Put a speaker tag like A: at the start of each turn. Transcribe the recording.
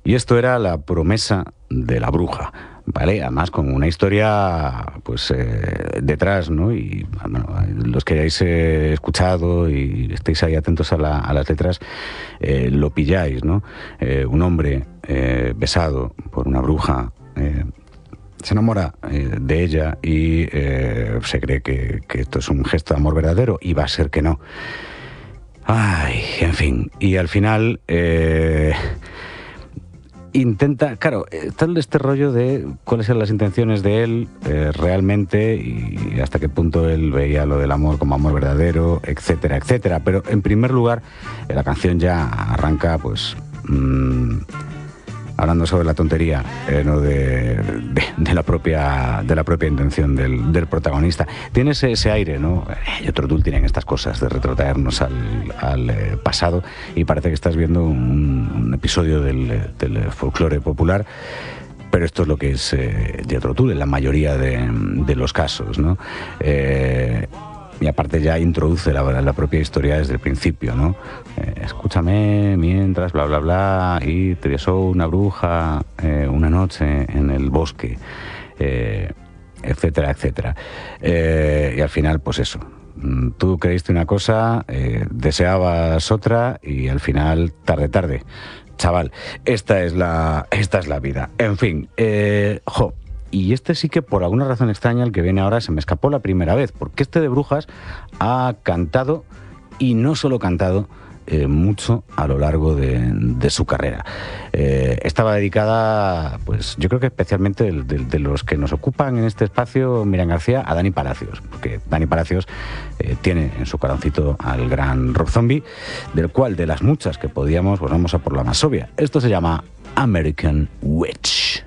A: Y esto era La promesa de la bruja, ¿vale? Además con una historia, pues, detrás, ¿no? Y bueno, los que hayáis escuchado y estéis ahí atentos a las letras, lo pilláis, ¿no? Un hombre besado por una bruja se enamora de ella y se cree que esto es un gesto de amor verdadero, y va a ser que no. Ay, en fin. Y al final intenta, claro, está este rollo de cuáles eran las intenciones de él realmente, y hasta qué punto él veía lo del amor como amor verdadero, etcétera, etcétera. Pero en primer lugar, la canción ya arranca, pues, hablando sobre la tontería, ¿no? de la propia intención del protagonista. Tiene ese aire, ¿no? Y otro Dul tienen estas cosas de retrotraernos al pasado, y parece que estás viendo un episodio del folclore popular. Pero esto es lo que es Jethro Tull en la mayoría de los casos, ¿no? Y aparte ya introduce la propia historia desde el principio, ¿no? Escúchame mientras, bla, bla, bla, y te besó una bruja una noche en el bosque, etcétera, etcétera. Y al final, pues eso. Tú creíste una cosa, deseabas otra, y al final, tarde. Chaval, esta es la vida. En fin, y este sí que por alguna razón extraña, el que viene ahora, se me escapó la primera vez, porque este de Brujas ha cantado, y no solo cantado, mucho a lo largo de su carrera. Estaba dedicada, pues yo creo que especialmente de los que nos ocupan en este espacio, Miriam García, a Dani Palacios, porque Dani Palacios tiene en su corazoncito al gran Rob Zombie, del cual, de las muchas que podíamos, pues vamos a por la más obvia. Esto se llama American Witch.